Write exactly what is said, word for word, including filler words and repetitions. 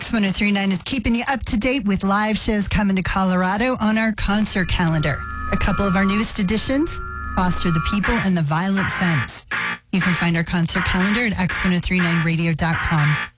X ten thirty-nine is keeping you up to date with live shows coming to Colorado on our concert calendar. A couple of our newest additions, Foster the People and The Violent Femmes. You can find our concert calendar at X ten thirty-nine radio dot com.